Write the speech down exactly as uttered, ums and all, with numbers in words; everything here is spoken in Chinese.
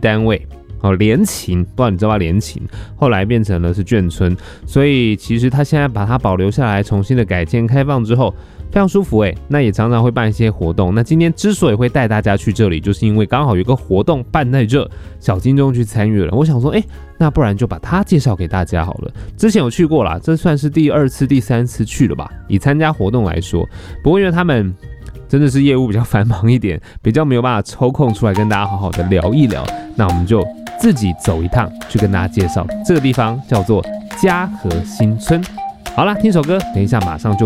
单位。哦，联勤，不知道你知道吧？联勤后来变成了是眷村，所以其实他现在把它保留下来，重新的改建开放之后，非常舒服哎。那也常常会办一些活动。那今天之所以会带大家去这里，就是因为刚好有一个活动办在这，小金钟去参与了。我想说，哎，那不然就把它介绍给大家好了。之前有去过啦，这算是第二次、第三次去了吧？以参加活动来说，不过因为他们真的是业务比较繁忙一点，比较没有办法抽空出来跟大家好好的聊一聊。那我们就自己走一趟，去跟大家介绍这个地方叫做嘉禾新村。好啦，听首歌，等一下马上就